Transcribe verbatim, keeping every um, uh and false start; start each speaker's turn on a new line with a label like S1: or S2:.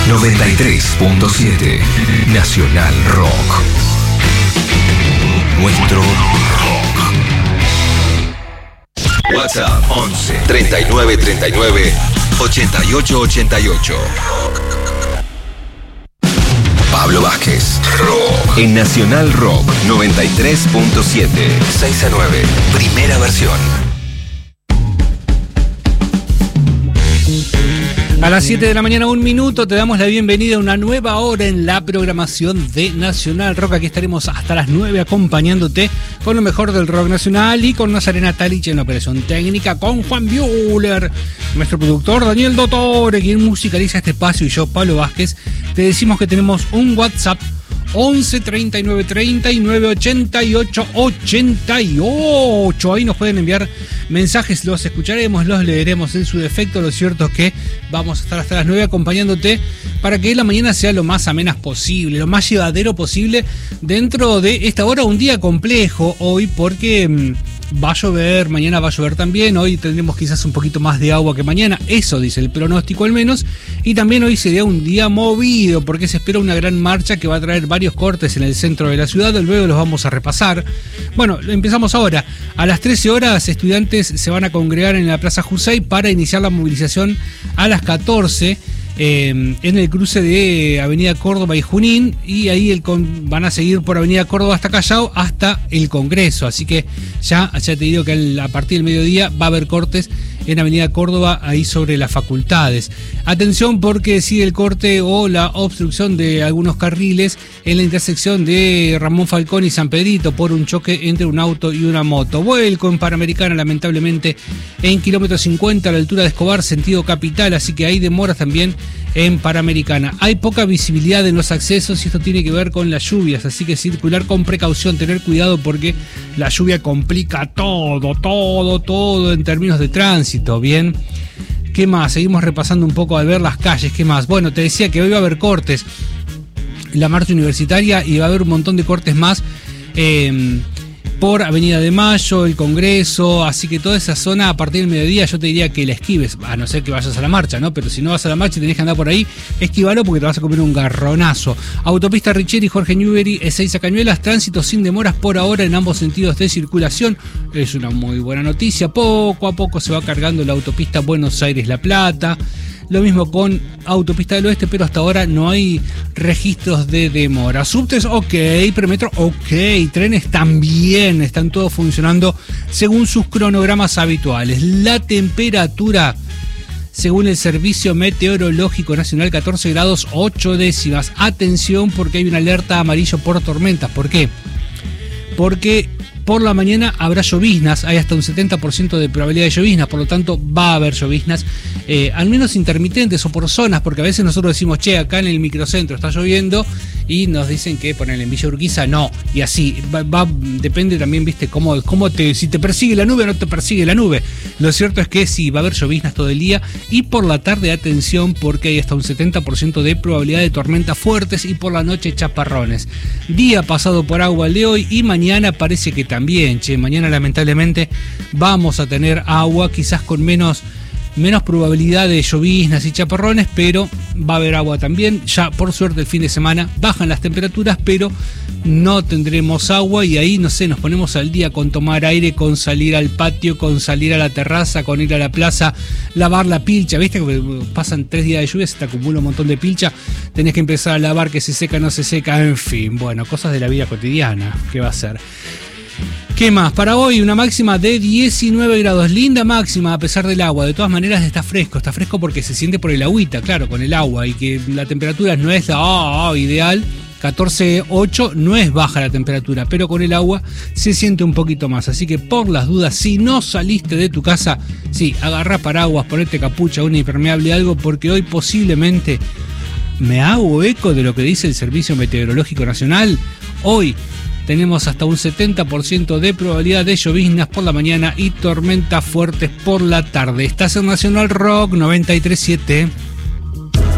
S1: noventa y tres punto siete Nacional Rock. Nuestro rock. WhatsApp once treinta y nueve treinta y nueve ochenta y ocho ochenta y ocho. Pablo Vázquez, Rock. En Nacional Rock noventa y tres punto siete, seis a nueve, primera versión.
S2: A las siete de la mañana, un minuto, te damos la bienvenida a una nueva hora en la programación de Nacional Rock. Aquí estaremos hasta las nueve acompañándote con lo mejor del rock nacional y con Nazarena Talich en la operación técnica, con Juan Buehler, nuestro productor Daniel Dottore, quien musicaliza este espacio, y yo, Pablo Vázquez. Te decimos que tenemos un WhatsApp once treinta y nueve treinta y nueve ochenta y ocho ochenta y ocho. Ahí nos pueden enviar mensajes, los escucharemos, los leeremos en su defecto. Lo cierto es que vamos a estar hasta las nueve acompañándote para que la mañana sea lo más amena posible, lo más llevadero posible dentro de esta hora. Un día complejo hoy porque mmm, va a llover, mañana va a llover también. Hoy tendremos quizás un poquito más de agua que mañana, eso dice el pronóstico al menos. Y también hoy sería un día movido porque se espera una gran marcha que va a traer varios cortes en el centro de la ciudad. Luego los vamos a repasar. Bueno, empezamos ahora. A las trece horas, estudiantes se van a congregar en la Plaza Jusey para iniciar la movilización a las catorce. Eh, en el cruce de Avenida Córdoba y Junín, y ahí el con, van a seguir por Avenida Córdoba hasta Callao hasta el Congreso. Así que ya, ya te digo que el, a partir del mediodía va a haber cortes en Avenida Córdoba, ahí sobre las facultades. Atención porque sigue el corte o la obstrucción de algunos carriles en la intersección de Ramón Falcón y San Pedrito por un choque entre un auto y una moto. Vuelco en Panamericana, lamentablemente, en kilómetro cincuenta a la altura de Escobar, sentido capital, así que hay demoras también en Panamericana. Hay poca visibilidad en los accesos y esto tiene que ver con las lluvias, así que circular con precaución, tener cuidado porque la lluvia complica todo, todo, todo en términos de tránsito. Bien, ¿qué más? Seguimos repasando un poco al ver las calles. ¿Qué más? Bueno, te decía que hoy va a haber cortes, la marcha universitaria, y va a haber un montón de cortes más eh, por Avenida de Mayo, el Congreso, así que toda esa zona a partir del mediodía yo te diría que la esquives, a no ser que vayas a la marcha, ¿no? Pero si no vas a la marcha y tenés que andar por ahí, esquívalo porque te vas a comer un garronazo. Autopista Richeri, Jorge Newbery, Ezeiza Cañuelas, tránsito sin demoras por ahora en ambos sentidos de circulación. Es una muy buena noticia. Poco a poco se va cargando la autopista Buenos Aires-La Plata. Lo mismo con Autopista del Oeste, pero hasta ahora no hay registros de demora. Subtes, ok. Premetro, ok. Trenes también. Están todos funcionando según sus cronogramas habituales. La temperatura, según el Servicio Meteorológico Nacional, catorce grados ocho décimas. Atención porque hay una alerta amarillo por tormentas. ¿Por qué? Porque por la mañana habrá lloviznas, hay hasta un setenta por ciento de probabilidad de lloviznas, por lo tanto va a haber lloviznas, eh, al menos intermitentes o por zonas, porque a veces nosotros decimos, che, acá en el microcentro está lloviendo, y nos dicen que poner en Villa Urquiza no, y así, va, va, depende también, viste, cómo, cómo te, si te persigue la nube o no te persigue la nube. Lo cierto es que sí, va a haber lloviznas todo el día, y por la tarde, atención, porque hay hasta un setenta por ciento de probabilidad de tormentas fuertes, y por la noche chaparrones. Día pasado por agua el de hoy, y mañana parece que también. También, che, mañana lamentablemente vamos a tener agua, quizás con menos, menos probabilidad de lloviznas y chaparrones, pero va a haber agua también. Ya por suerte el fin de semana bajan las temperaturas, pero no tendremos agua, y ahí, no sé, nos ponemos al día con tomar aire, con salir al patio, con salir a la terraza, con ir a la plaza, lavar la pilcha, viste que pasan tres días de lluvia, se te acumula un montón de pilcha, tenés que empezar a lavar, que se seca, no se seca, en fin, bueno, cosas de la vida cotidiana, ¿qué va a ser? ¿Qué más? Para hoy una máxima de diecinueve grados, linda máxima a pesar del agua. De todas maneras está fresco, está fresco porque se siente por el agüita, claro, con el agua, y que la temperatura no es la oh, oh, ideal, catorce ocho, no es baja la temperatura, pero con el agua se siente un poquito más. Así que por las dudas, si no saliste de tu casa, sí, agarrá paraguas, ponete capucha, una impermeable, algo, porque hoy posiblemente, me hago eco de lo que dice el Servicio Meteorológico Nacional, hoy tenemos hasta un setenta por ciento de probabilidad de lloviznas por la mañana y tormentas fuertes por la tarde. Estás en Nacional Rock noventa y tres punto siete.